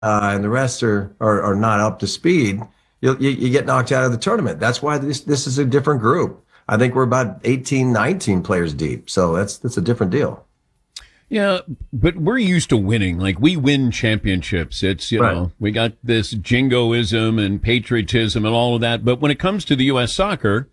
and the rest are not up to speed, you get knocked out of the tournament. That's why this is a different group. I think we're about 18, 19 players deep. So that's a different deal. Yeah, but we're used to winning. Like, we win championships. It's, Right. we got this jingoism and patriotism and all of that. But when it comes to the U.S. soccer,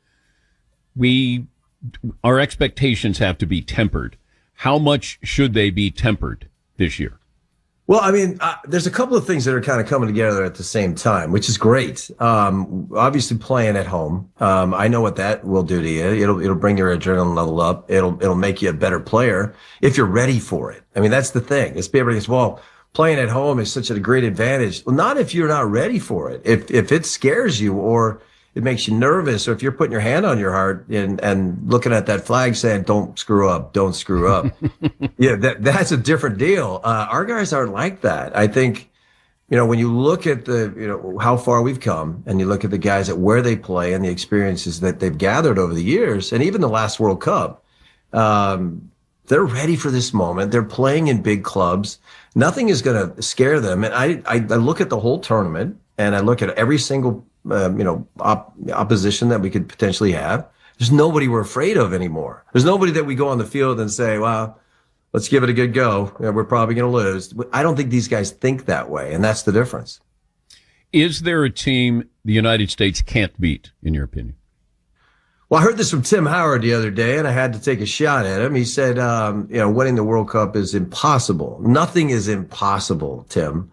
our expectations have to be tempered. How much should they be tempered this year? Well, I mean, there's a couple of things that are kind of coming together at the same time, which is great. Obviously, playing at home, I know what that will do to you. It'll bring your adrenaline level up. It'll make you a better player if you're ready for it. I mean, that's the thing. It's everybody goes, well, playing at home is such a great advantage. Well, not if you're not ready for it. If it scares you or it makes you nervous, or if you're putting your hand on your heart and looking at that flag saying, don't screw up, don't screw up. Yeah, that's a different deal. Our guys aren't like that. I think, when you look at how far we've come and you look at the guys at where they play and the experiences that they've gathered over the years, and even the last World Cup, they're ready for this moment. They're playing in big clubs. Nothing is going to scare them. And I look at the whole tournament and I look at every single opposition that we could potentially have. There's nobody we're afraid of anymore. There's nobody that we go on the field and say, well, let's give it a good go. We're probably going to lose. I don't think these guys think that way, and that's the difference. Is there a team the United States can't beat, in your opinion? Well, I heard this from Tim Howard the other day, and I had to take a shot at him. He said, winning the World Cup is impossible. Nothing is impossible, Tim.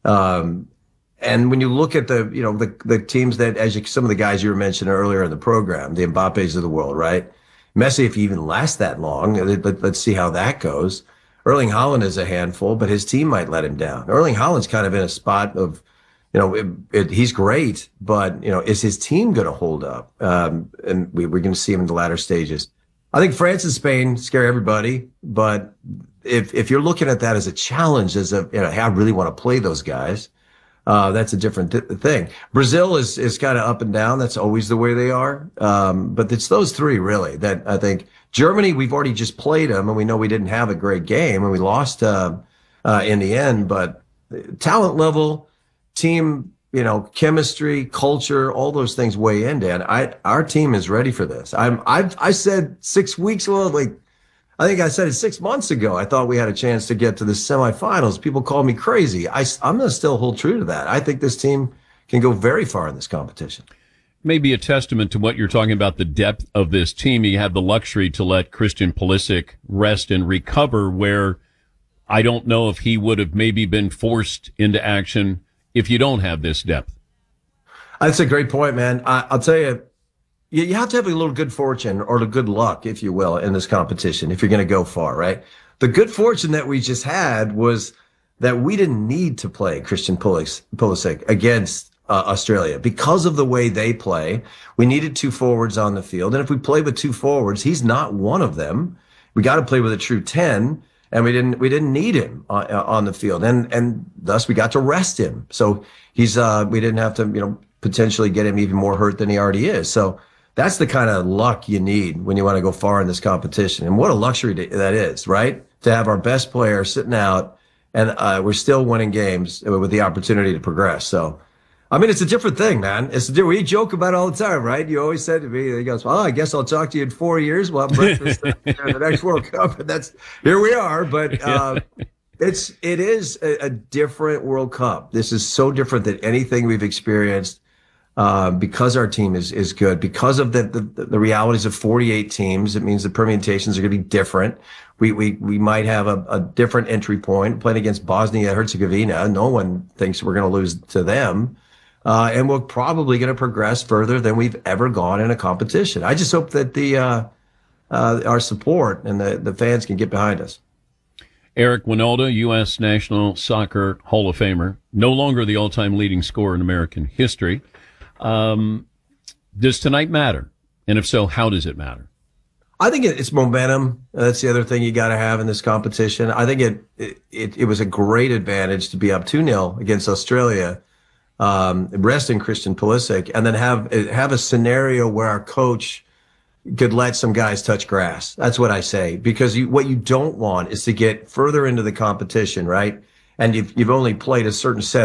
And when you look at the teams that, some of the guys you were mentioning earlier in the program, the Mbappes of the world, right? Messi, if he even lasts that long, let's see how that goes. Erling Haaland is a handful, but his team might let him down. Erling Haaland's kind of in a spot of, he's great, but, is his team going to hold up? And we're going to see him in the latter stages. I think France and Spain scare everybody, but if you're looking at that as a challenge, hey, I really want to play those guys. That's a different thing. Brazil is kind of up and down. That's always the way they are. But it's those three really that I think. Germany, we've already just played them and we know we didn't have a great game and we lost, in the end, but talent level, team, chemistry, culture, all those things weigh in, Dan. Our team is ready for this. I said 6 weeks ago, I think I said it 6 months ago. I thought we had a chance to get to the semifinals. People called me crazy. I'm going to still hold true to that. I think this team can go very far in this competition. Maybe a testament to what you're talking about, the depth of this team. You have the luxury to let Christian Pulisic rest and recover, where I don't know if he would have maybe been forced into action if you don't have this depth. That's a great point, man. I'll tell you, you have to have a little good fortune or the good luck, if you will, in this competition if you're going to go far, right? The good fortune that we just had was that we didn't need to play Christian Pulisic against Australia because of the way they play. We needed two forwards on the field, and if we play with two forwards, he's not one of them. We got to play with a true 10, and we didn't need him on the field, and thus we got to rest him. So we didn't have to potentially get him even more hurt than he already is. So that's the kind of luck you need when you want to go far in this competition. And what a luxury that is, right? To have our best player sitting out and we're still winning games with the opportunity to progress. So, I mean, it's a different thing, man. We joke about it all the time, right? You always said to me, he goes, well, I guess I'll talk to you in 4 years. We'll have breakfast in the next World Cup. And here we are. But it is a different World Cup. This is so different than anything we've experienced. Because our team is good, because of the realities of 48 teams, it means the permutations are going to be different. We might have a different entry point playing against Bosnia Herzegovina. No one thinks we're going to lose to them. And we're probably going to progress further than we've ever gone in a competition. I just hope that our support and the fans can get behind us. Eric Wynalda, U.S. National Soccer Hall of Famer, no longer the all-time leading scorer in American history. Does tonight matter? And if so, how does it matter? I think it's momentum. That's the other thing you got to have in this competition. I think it was a great advantage to be up 2-0 against Australia, resting Christian Pulisic, and then have a scenario where our coach could let some guys touch grass. That's what I say, because what you don't want is to get further into the competition, right? and you've only played a certain set